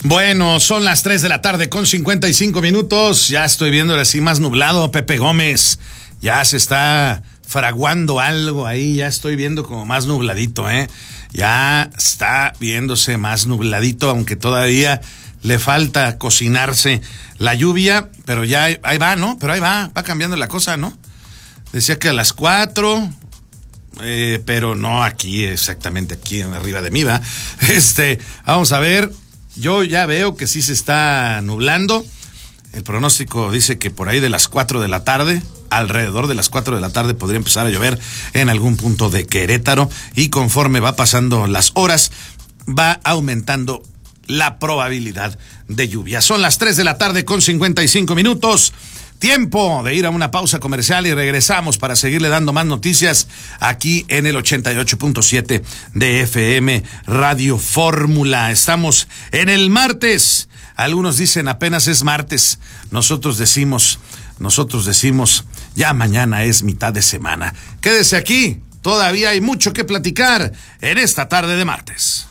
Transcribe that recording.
Bueno, son las 3 de la tarde con 55 minutos. Ya estoy viendo así más nublado, Pepe Gómez. Ya se está fraguando algo ahí, ya estoy viendo como más nubladito, Ya está viéndose más nubladito, aunque todavía le falta cocinarse la lluvia, pero ya ahí va, ¿no? Pero ahí va cambiando la cosa, ¿no? Decía que a las 4, pero no aquí, exactamente aquí arriba de mí, ¿va? Vamos a ver. Yo ya veo que sí se está nublando. El pronóstico dice que por ahí de las 4 de la tarde, alrededor de las 4 de la tarde, podría empezar a llover en algún punto de Querétaro. Y conforme va pasando las horas, va aumentando la probabilidad de lluvia. Son las 3 de la tarde con 55 minutos. Tiempo de ir a una pausa comercial y regresamos para seguirle dando más noticias aquí en el 88.7 de FM Radio Fórmula. Estamos en el martes. Algunos dicen apenas es martes. Nosotros decimos, ya mañana es mitad de semana. Quédese aquí. Todavía hay mucho que platicar en esta tarde de martes.